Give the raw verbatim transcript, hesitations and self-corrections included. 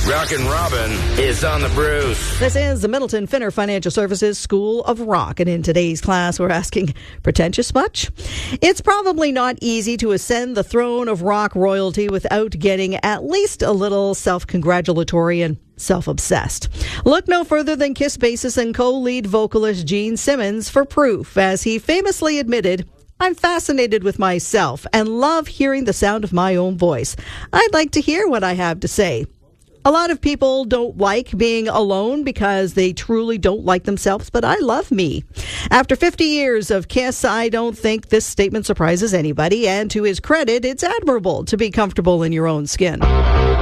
Rockin' Robin is on the Bruce. This is the Middleton Finner Financial Services School of Rock, and in today's class we're asking, pretentious much? It's probably not easy to ascend the throne of rock royalty without getting at least a little self-congratulatory and self-obsessed. Look no further than Kiss bassist and co-lead vocalist Gene Simmons for proof, as he famously admitted, "I'm fascinated with myself and love hearing the sound of my own voice. I'd like to hear what I have to say." A lot of people don't like being alone because they truly don't like themselves, but I love me. After fifty years of Kiss, I don't think this statement surprises anybody, and to his credit, it's admirable to be comfortable in your own skin.